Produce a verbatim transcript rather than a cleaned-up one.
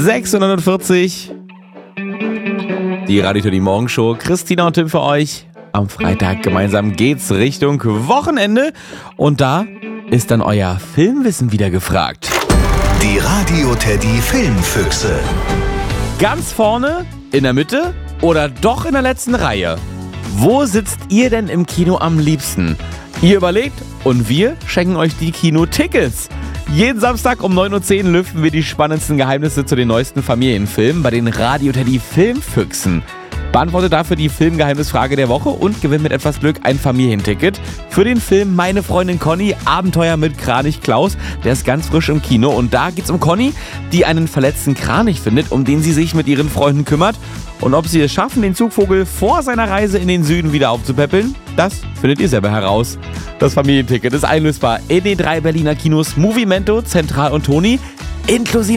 sechs Uhr neunundvierzig. Die Radio Teddy Morgenshow. Christina und Tim für euch. Am Freitag gemeinsam geht's Richtung Wochenende. Und da ist dann euer Filmwissen wieder gefragt. Die Radio Teddy Filmfüchse. Ganz vorne, in der Mitte oder doch in der letzten Reihe? Wo sitzt ihr denn im Kino am liebsten? Ihr überlegt und wir schenken euch die Kinotickets. Jeden Samstag um neun Uhr zehn lüften wir die spannendsten Geheimnisse zu den neuesten Familienfilmen bei den Radio Teddy Filmfüchsen. Beantworte dafür die Filmgeheimnisfrage der Woche und gewinnt mit etwas Glück ein Familienticket für den Film Meine Freundin Conny, Abenteuer mit Kranich Klaus. Der ist ganz frisch im Kino und da geht's um Conny, die einen verletzten Kranich findet, um den sie sich mit ihren Freunden kümmert. Und ob sie es schaffen, den Zugvogel vor seiner Reise in den Süden wieder aufzupäppeln, das findet ihr selber heraus. Das Familienticket ist einlösbar in den drei Berliner Kinos Movimento, Zentral und Toni, inklusive